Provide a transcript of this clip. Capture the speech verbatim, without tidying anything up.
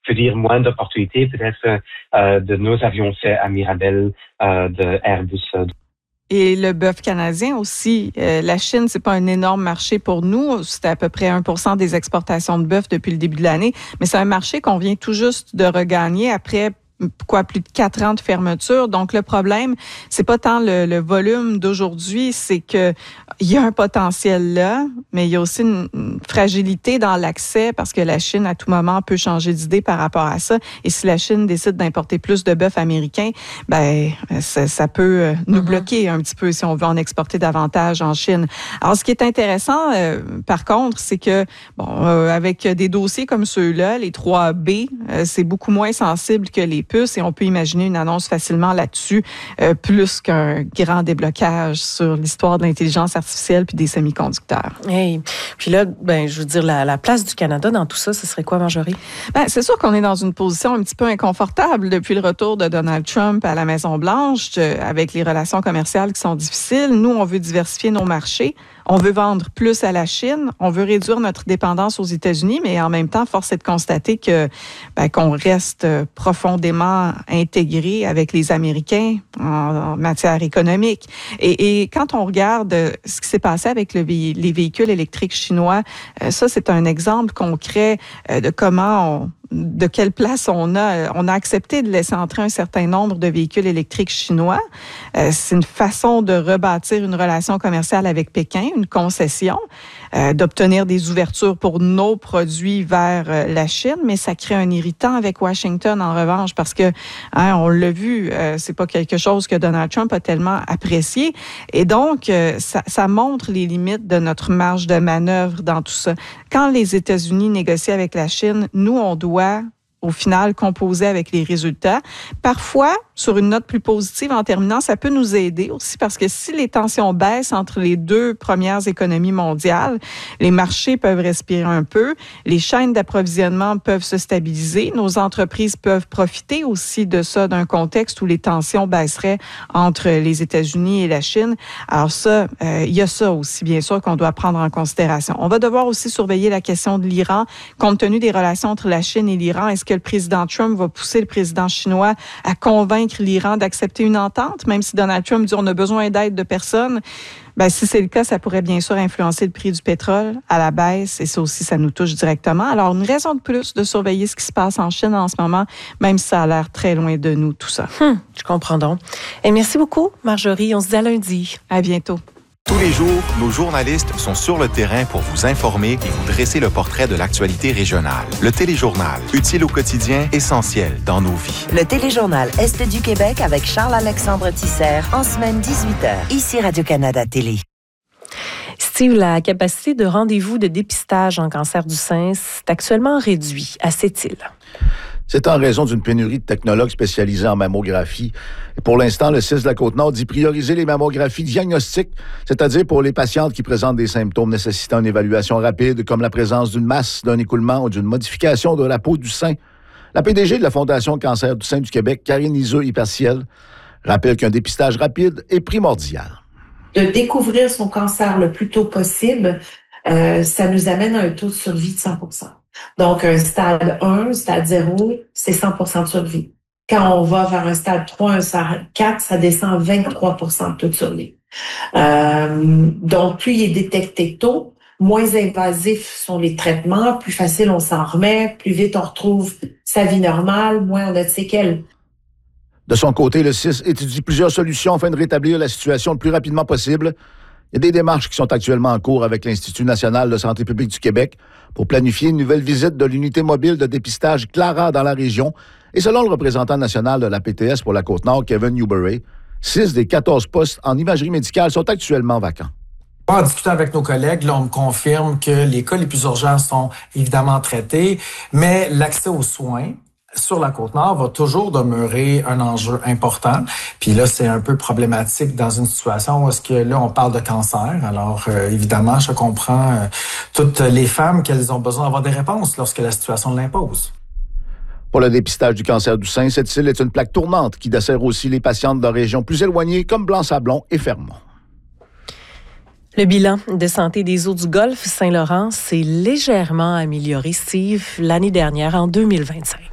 veut dire moins d'opportunités peut-être euh, de nos avions faits à Mirabel, euh, de Airbus. Euh, Et le bœuf canadien aussi. Euh, la Chine, c'est pas un énorme marché pour nous. C'était à peu près un pour cent des exportations de bœuf depuis le début de l'année. Mais c'est un marché qu'on vient tout juste de regagner après quoi, plus de quatre ans de fermeture. Donc, le problème, c'est pas tant le, le volume d'aujourd'hui, c'est que il y a un potentiel là, mais il y a aussi une, une fragilité dans l'accès parce que la Chine, à tout moment, peut changer d'idée par rapport à ça. Et si la Chine décide d'importer plus de bœuf américain, ben, ça, ça peut nous mm-hmm. bloquer un petit peu si on veut en exporter davantage en Chine. Alors, ce qui est intéressant, euh, par contre, c'est que, bon, euh, avec des dossiers comme ceux-là, les trois B, euh, c'est beaucoup moins sensible que les puces et on peut imaginer une annonce facilement là-dessus, euh, plus qu'un grand déblocage sur l'histoire de l'intelligence artificielle puis des semi-conducteurs. Hey. Puis là, ben, je veux dire, la, la place du Canada dans tout ça, ce serait quoi, Marjorie? Ben, c'est sûr qu'on est dans une position un petit peu inconfortable depuis le retour de Donald Trump à la Maison-Blanche, euh, avec les relations commerciales qui sont difficiles. Nous, on veut diversifier nos marchés. On veut vendre plus à la Chine, on veut réduire notre dépendance aux États-Unis, mais en même temps, force est de constater que ben, qu'on reste profondément intégré avec les Américains en, en matière économique. Et, et quand on regarde ce qui s'est passé avec le, les véhicules électriques chinois, ça, c'est un exemple concret de comment on de quelle place on a. On a accepté de laisser entrer un certain nombre de véhicules électriques chinois. Euh, c'est une façon de rebâtir une relation commerciale avec Pékin, une concession, euh, d'obtenir des ouvertures pour nos produits vers euh, la Chine, mais ça crée un irritant avec Washington en revanche parce que, hein, on l'a vu, euh, c'est pas quelque chose que Donald Trump a tellement apprécié. Et donc, euh, ça, ça montre les limites de notre marge de manœuvre dans tout ça. Quand les États-Unis négocient avec la Chine, nous, on doit au final, composer avec les résultats. Parfois, sur une note plus positive, en terminant, ça peut nous aider aussi parce que si les tensions baissent entre les deux premières économies mondiales, les marchés peuvent respirer un peu, les chaînes d'approvisionnement peuvent se stabiliser, nos entreprises peuvent profiter aussi de ça, d'un contexte où les tensions baisseraient entre les États-Unis et la Chine. Alors ça, euh, il y a ça aussi, bien sûr, qu'on doit prendre en considération. On va devoir aussi surveiller la question de l'Iran, compte tenu des relations entre la Chine et l'Iran. Est-ce que le président Trump va pousser le président chinois à convaincre l'Iran d'accepter une entente, même si Donald Trump dit on a besoin d'aide de personne? Ben, si c'est le cas, ça pourrait bien sûr influencer le prix du pétrole à la baisse et ça aussi, ça nous touche directement. Alors, une raison de plus de surveiller ce qui se passe en Chine en ce moment, même si ça a l'air très loin de nous, tout ça. Hum, je comprends donc. Et merci beaucoup, Marjorie. On se dit à lundi. À bientôt. Tous les jours, nos journalistes sont sur le terrain pour vous informer et vous dresser le portrait de l'actualité régionale. Le Téléjournal, utile au quotidien, essentiel dans nos vies. Le Téléjournal Est du Québec avec Charles-Alexandre Tisser en semaine dix-huit heures. Ici Radio-Canada Télé. Steve, la capacité de rendez-vous de dépistage en cancer du sein est actuellement réduite. À Sept-Îles. C'est en raison d'une pénurie de technologues spécialisés en mammographie. Et pour l'instant, le C I S de la Côte-Nord dit prioriser les mammographies diagnostiques, c'est-à-dire pour les patientes qui présentent des symptômes nécessitant une évaluation rapide, comme la présence d'une masse, d'un écoulement ou d'une modification de la peau du sein. La P D G de la Fondation Cancer du sein du Québec, Karine Iseux-Hyperciel, rappelle qu'un dépistage rapide est primordial. De découvrir son cancer le plus tôt possible, euh, ça nous amène à un taux de survie de cent pour cent. Donc, un stade un, stade zéro, c'est cent pour cent de survie. Quand on va vers un stade trois, un stade quatre, ça descend à vingt-trois pour cent de taux de survie. Euh, donc, plus il est détecté tôt, moins invasifs sont les traitements, plus facile on s'en remet, plus vite on retrouve sa vie normale, moins on a de séquelles. De son côté, le C I S étudie plusieurs solutions afin de rétablir la situation le plus rapidement possible. Il y a des démarches qui sont actuellement en cours avec l'Institut national de santé publique du Québec pour planifier une nouvelle visite de l'unité mobile de dépistage Clara dans la région. Et selon le représentant national de la P T S pour la Côte-Nord, Kevin Newbury, six des quatorze postes en imagerie médicale sont actuellement vacants. En discutant avec nos collègues, là, on me confirme que les cas les plus urgents sont évidemment traités, mais l'accès aux soins sur la Côte-Nord va toujours demeurer un enjeu important. Puis là, c'est un peu problématique dans une situation où est-ce que là, on parle de cancer. Alors, euh, évidemment, je comprends euh, toutes les femmes qu'elles ont besoin d'avoir des réponses lorsque la situation l'impose. Pour le dépistage du cancer du sein, cette île est une plaque tournante qui dessert aussi les patientes de régions plus éloignées comme Blanc-Sablon et Fermont. Le bilan de santé des eaux du Golfe Saint-Laurent s'est légèrement amélioré, Steve, l'année dernière, en deux mille vingt-cinq.